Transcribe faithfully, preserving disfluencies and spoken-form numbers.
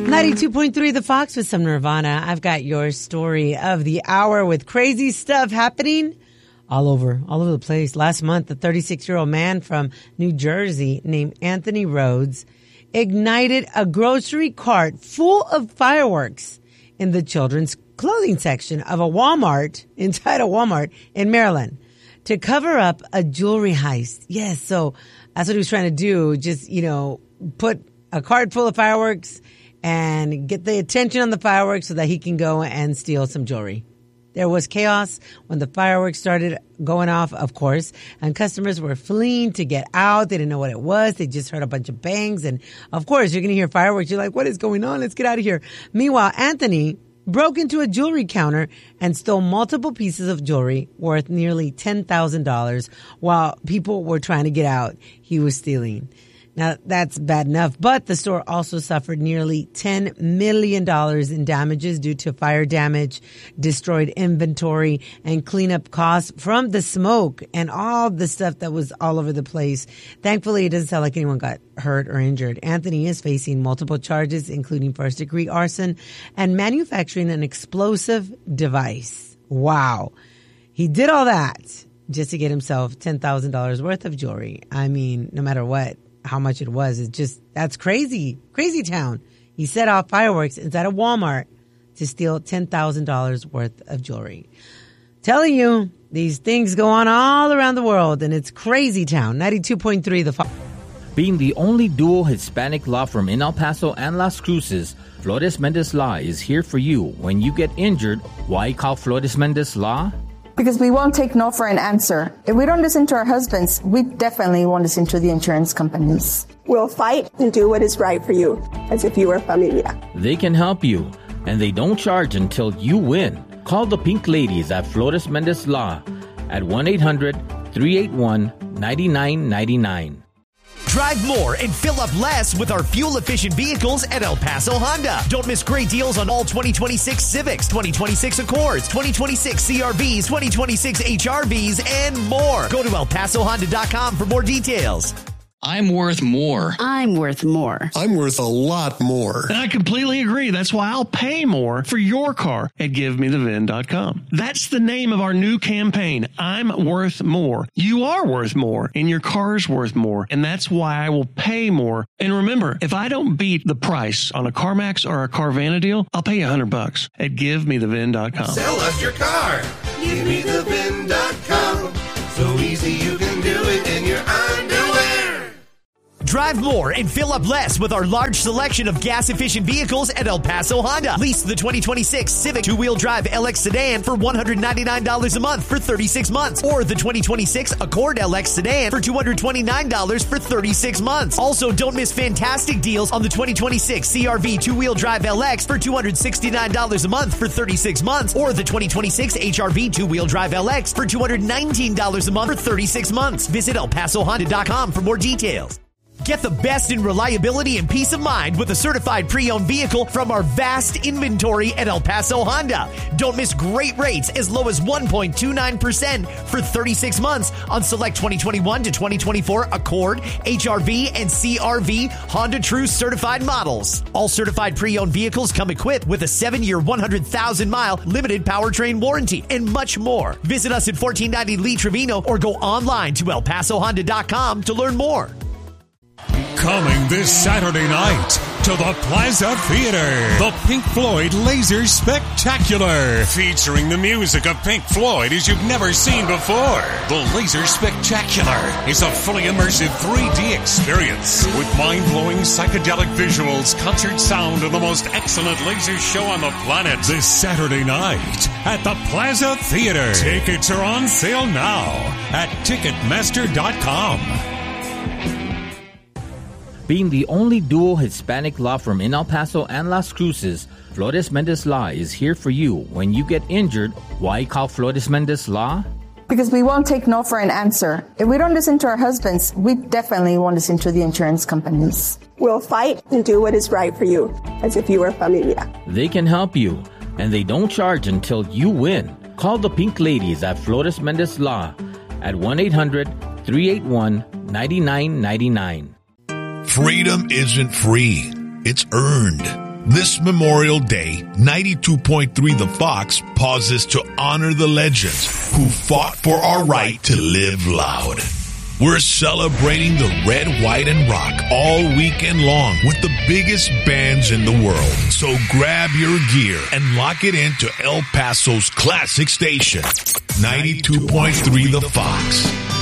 ninety-two point three The Fox with some Nirvana. I've got your story of the hour with crazy stuff happening all over, all over the place. Last month, a thirty-six-year-old man from New Jersey named Anthony Rhodes ignited a grocery cart full of fireworks in the children's clothing section of a Walmart, inside a Walmart in Maryland, to cover up a jewelry heist. Yes, so that's what he was trying to do. Just, you know, put a cart full of fireworks and get the attention on the fireworks so that he can go and steal some jewelry. There was chaos when the fireworks started going off, of course, and customers were fleeing to get out. They didn't know what it was. They just heard a bunch of bangs. And, of course, you're going to hear fireworks. You're like, what is going on? Let's get out of here. Meanwhile, Anthony broke into a jewelry counter and stole multiple pieces of jewelry worth nearly ten thousand dollars while people were trying to get out. He was stealing. Now, that's bad enough, but the store also suffered nearly ten million dollars in damages due to fire damage, destroyed inventory, and cleanup costs from the smoke and all the stuff that was all over the place. Thankfully, it doesn't sound like anyone got hurt or injured. Anthony is facing multiple charges, including first-degree arson and manufacturing an explosive device. Wow. He did all that just to get himself ten thousand dollars worth of jewelry. I mean, no matter what. How much it was. It's just, that's crazy. Crazy town. He set off fireworks inside a Walmart to steal ten thousand dollars worth of jewelry. Telling you, these things go on all around the world, and it's crazy town. ninety-two point three The Fox. Being the only dual Hispanic law firm in El Paso and Las Cruces, Flores Mendez Law is here for you. When you get injured, why call Flores Mendez Law? Because we won't take no for an answer. If we don't listen to our husbands, we definitely won't listen to the insurance companies. We'll fight and do what is right for you, as if you were familia. They can help you, and they don't charge until you win. Call the Pink Ladies at Flores Mendez Law at one eight hundred, three eight one, nine nine nine nine. Drive more and fill up less with our fuel-efficient vehicles at El Paso Honda. Don't miss great deals on all twenty twenty-six Civics, twenty twenty-six Accords, twenty twenty-six C R Vs, twenty twenty-six H R Vs, and more. Go to el paso honda dot com for more details. I'm worth more. I'm worth more. I'm worth a lot more. And I completely agree. That's why I'll pay more for your car at give me the V I N dot com. That's the name of our new campaign. I'm worth more. You are worth more, and your car's worth more. And that's why I will pay more. And remember, if I don't beat the price on a CarMax or a Carvana deal, I'll pay you a hundred bucks at give me the V I N dot com. Sell us your car. give me the V I N dot com. So easy you can do it in your underwear. Drive more and fill up less with our large selection of gas-efficient vehicles at El Paso Honda. Lease the twenty twenty-six Civic two-wheel drive L X sedan for one hundred ninety-nine dollars a month for thirty-six months. Or the twenty twenty-six Accord L X sedan for two hundred twenty-nine dollars for thirty-six months. Also, don't miss fantastic deals on the twenty twenty-six C R V two-wheel drive L X for two hundred sixty-nine dollars a month for thirty-six months. Or the twenty twenty-six H R V two-wheel drive L X for two hundred nineteen dollars a month for thirty-six months. Visit el paso honda dot com for more details. Get the best in reliability and peace of mind with a certified pre-owned vehicle from our vast inventory at El Paso Honda. Don't miss great rates as low as one point two nine percent for thirty-six months on select twenty twenty-one to twenty twenty-four Accord, H R V, and C R V Honda True certified models. All certified pre-owned vehicles come equipped with a seven-year, one hundred thousand mile limited powertrain warranty and much more. Visit us at fourteen ninety Lee Trevino or go online to el paso honda dot com to learn more. Coming this Saturday night to the Plaza Theater, the Pink Floyd Laser Spectacular, featuring the music of Pink Floyd as you've never seen before. The Laser Spectacular is a fully immersive three D experience with mind-blowing psychedelic visuals, concert sound, and the most excellent laser show on the planet. This Saturday night at the Plaza Theater. Tickets are on sale now at ticketmaster dot com. Being the only dual Hispanic law firm in El Paso and Las Cruces, Flores Mendez Law is here for you. When you get injured, why call Flores Mendez Law? Because we won't take no for an answer. If we don't listen to our husbands, we definitely won't listen to the insurance companies. We'll fight and do what is right for you, as if you were familia. They can help you, and they don't charge until you win. Call the Pink Ladies at Flores Mendez Law at one eight hundred, three eight one, nine nine nine nine. Freedom isn't free. It's earned. This Memorial Day, ninety-two point three The Fox pauses to honor the legends who fought for our right to live loud. We're celebrating the red, white, and rock all weekend long with the biggest bands in the world. So grab your gear and lock it into El Paso's classic station, ninety-two point three The Fox.